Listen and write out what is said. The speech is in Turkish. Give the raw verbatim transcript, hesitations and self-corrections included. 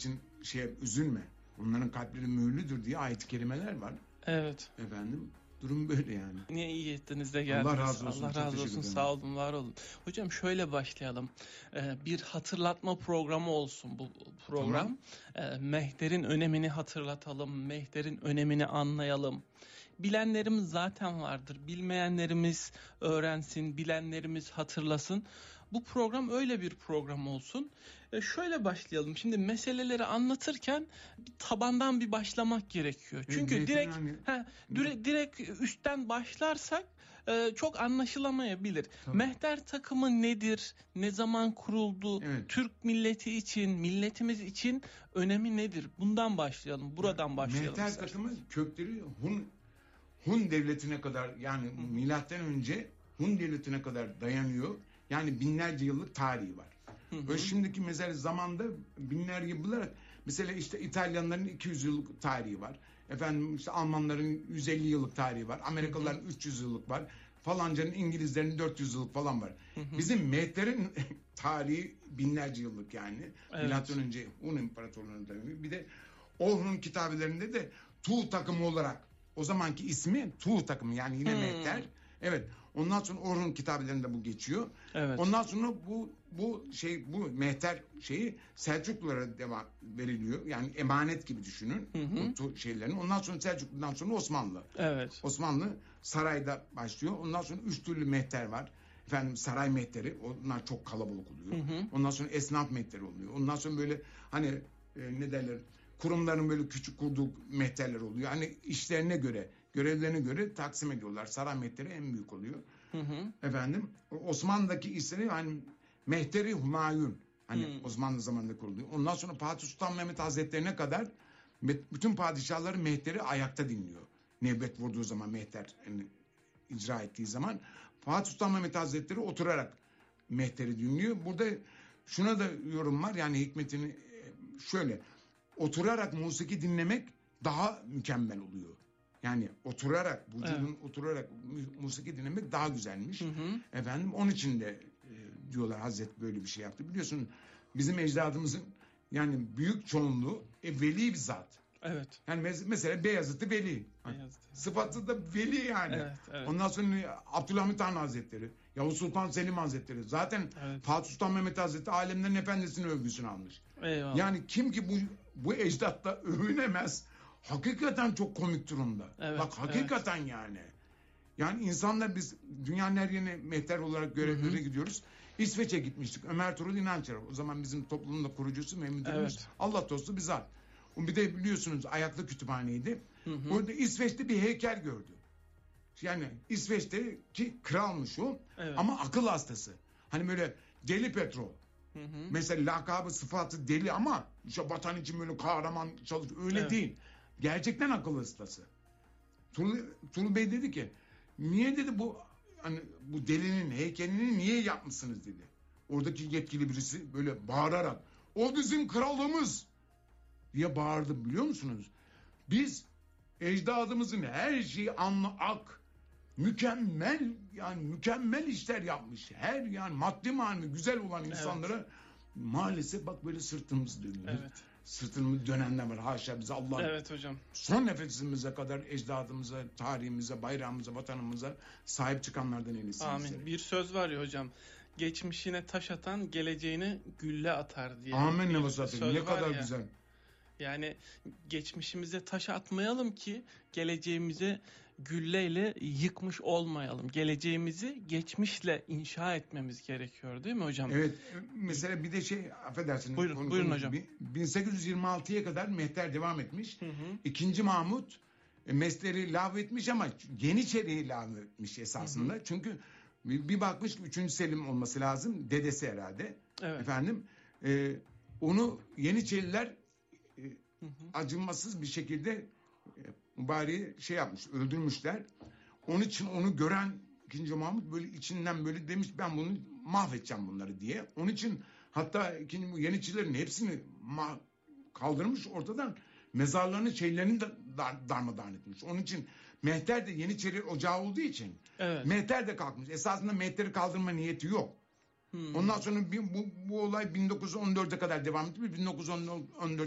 için şey üzülme. Onların kalpleri mühürlüdür diye ayet-i kerimeler var. Evet. Efendim durum böyle yani. Ne iyi ettiniz de geldiniz. Allah razı olsun. Allah razı olsun. Sağ olun, var olun. Hocam şöyle başlayalım. Ee, bir hatırlatma programı olsun bu program. Tamam. Ee, Mehter'in önemini hatırlatalım. Mehter'in önemini anlayalım. Bilenlerimiz zaten vardır. Bilmeyenlerimiz öğrensin, bilenlerimiz hatırlasın. Bu program öyle bir program olsun. E şöyle başlayalım. Şimdi meseleleri anlatırken bir tabandan bir başlamak gerekiyor. Çünkü evet, direkt yani. he, dire, direkt üstten başlarsak e, çok anlaşılamayabilir. Tamam. Mehter takımı nedir? Ne zaman kuruldu? Evet. Türk milleti için, milletimiz için önemi nedir? Bundan başlayalım. Buradan başlayalım. Mehter istersen. Takımı kökleri Hun Hun devletine kadar, yani Hı. milattan önce Hun devletine kadar dayanıyor. Yani binlerce yıllık tarihi var. Hı hı. Ve şimdiki mesela zamanda binlerce yıllık, mesela işte İtalyanların iki yüz yıllık tarihi var. Efendim işte Almanların yüz elli yıllık tarihi var. Amerikalıların hı hı. üç yüz yıllık var. Falancanın, İngilizlerin dört yüz yıllık falan var. Hı hı. Bizim Mehter'in tarihi binlerce yıllık yani. Evet. Milattan önce Hun İmparatorluğu'nun dönemi. Bir de Orhun kitabelerinde de Tuğ takımı olarak, o zamanki ismi Tuğ takımı, yani yine hmm. Mehter. Evet. Ondan sonra Orhun kitabelerinde bu geçiyor. Evet. Ondan sonra bu bu şey bu Mehter şeyi Selçuklulara devam veriliyor. Yani emanet gibi düşünün. Hı hı. Bu şeylerin. Ondan sonra Selçuklu'dan sonra Osmanlı. Evet. Osmanlı sarayda başlıyor. Ondan sonra üç türlü Mehter var. Efendim saray mehteri. Onlar çok kalabalık oluyor. Hı hı. Ondan sonra esnaf mehteri oluyor. Ondan sonra böyle hani e, ne derler, kurumların böyle küçük kurduğu mehterler oluyor. Hani işlerine göre, görevlerine göre taksim ediyorlar. Saray mehteri en büyük oluyor. Hı hı. Efendim Osmanlı'daki işleri hani Mehteri Humayun. Hani hı. Osmanlı zamanında kuruluyor. Ondan sonra Fatih Sultan Mehmet Hazretlerine kadar bütün padişahların mehteri ayakta dinliyor. Nöbet vurduğu zaman, mehter yani icra ettiği zaman Fatih Sultan Mehmet Hazretleri oturarak mehteri dinliyor. Burada şuna da yorum var, yani hikmetini şöyle: oturarak musiki dinlemek daha mükemmel oluyor. Yani oturarak, vücudun evet. oturarak musiki dinlemek daha güzelmiş. Hı hı. Efendim onun için de e, diyorlar Hazret böyle bir şey yaptı. Biliyorsun bizim ecdadımızın yani büyük çoğunluğu e, veli bir zat. Evet. Yani mes- mesela Beyazıt'ı veli. Beyazıt. Sıfatı da veli yani. Evet, evet. Ondan sonra Abdülhamit Han Hazretleri, Yavuz Sultan Selim Hazretleri. Zaten evet. Fatih Sultan Mehmet Hazretleri alemlerin efendisinin övgüsünü almış. Eyvallah. Yani kim ki bu bu ecdatta övünemez, hakikaten çok komik durumda. Evet, Bak hakikaten evet. yani. Yani insanlar, biz dünyanın her yerine mehter olarak görevlere gidiyoruz. İsveç'e gitmiştik. Ömer Tuğrul İnançer. O zaman bizim toplumun da kurucusu ve müdürümüz. Evet. Allah dostu bir zat. Bir de biliyorsunuz ayaklı kütüphaneydi. Hı hı. Orada İsveç'te bir heykel gördü. Yani İsveç'te ki kralmış o. Evet. Ama akıl hastası. Hani böyle Deli Petro. Hı hı. Mesela lakabı, sıfatı deli ama işte vatan için böyle kahraman çalışıyor. Öyle evet. değil. Gerçekten akıl hastası. Tuğrul, Tuğrul Bey dedi ki, niye dedi bu hani bu delinin heykelini niye yapmışsınız dedi. Oradaki yetkili birisi böyle bağırarak, o bizim krallığımız diye bağırdı, biliyor musunuz? Biz ecdadımızın her şeyi anla ak, mükemmel, yani mükemmel işler yapmış. Her yani maddi manevi güzel olan insanlara evet. maalesef bak böyle sırtımız dönüyor. Evet. Sırtımız dönenler var, haşa bize Allah. Evet hocam. Son nefesimize kadar ecdadımıza, tarihimize, bayrağımıza, vatanımıza sahip çıkanlardan en iyisi. Amin. Bizlere. Bir söz var ya hocam. Geçmişine taş atan geleceğine gülle atar diye. Amin ne vasatı. Ne kadar ya. Güzel. Yani geçmişimize taş atmayalım ki geleceğimize gülleyle yıkmış olmayalım. Geleceğimizi geçmişle inşa etmemiz gerekiyor, değil mi hocam? Evet. Mesela bir de şey, affedersiniz. Buyurun, konu, buyurun hocam. bin sekiz yüz yirmi altıya kadar mehter devam etmiş. Hı hı. İkinci Mahmut e, mesleri lağvetmiş ama Yeniçeri'yi lağvetmiş esasında. Hı hı. Çünkü bir, bir bakmış ki üçüncü Selim olması lazım. Dedesi herhalde. Evet. Efendim e, onu Yeniçeriler e, hı hı. acımasız bir şekilde e, mübareği şey yapmış, öldürmüşler. Onun için onu gören ikinci Mahmut böyle içinden böyle demiş, ben bunu mahvedeceğim bunları diye. Onun için hatta ikinci Yeniçerilerin hepsini ma- kaldırmış ortadan, mezarlarını, şeylerini de dar- darmadağın etmiş. Onun için mehter de Yeniçeri ocağı olduğu için evet. mehter de kalkmış. Esasında mehteri kaldırma niyeti yok. Hmm. Ondan sonra bir, bu, bu olay bin dokuz yüz on dörde kadar devam etti. bin dokuz yüz on dört